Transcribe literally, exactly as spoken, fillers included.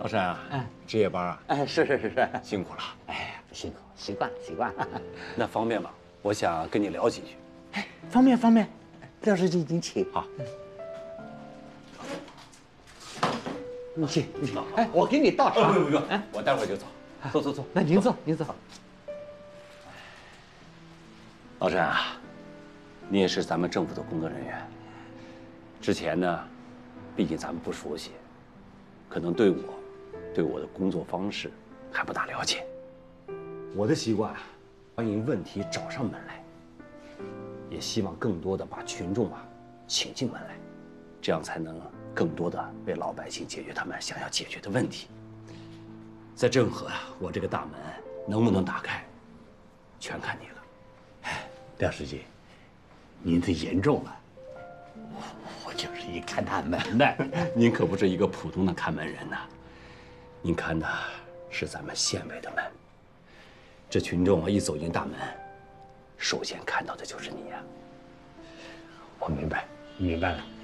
老山啊，哎，值夜班啊？ 哎，是是是是， 辛苦了。 哎，不辛苦，习惯了习惯了。 那方便吗？我想跟你聊几句。 哎，方便方便，廖书记您请。 好。 你请，你请。哎，我给你倒茶。 不不不，哎，我待会儿就走。坐坐坐。 那您坐，您坐。 老山啊，你也是咱们政府的工作人员。之前呢，毕竟咱们不熟悉，可能对我，对我的工作方式还不大了解。我的习惯，欢迎问题找上门来，也希望更多的把群众啊请进门来，这样才能更多的为老百姓解决他们想要解决的问题。在郑和啊，我这个大门能不能打开，全看你了。 廖书记，您这严重了。我我就是一看大门的。 您可不是一个普通的看门人呐，您看的是咱们县委的门。这群众啊，一走进大门，首先看到的就是你呀。 我明白，明白了。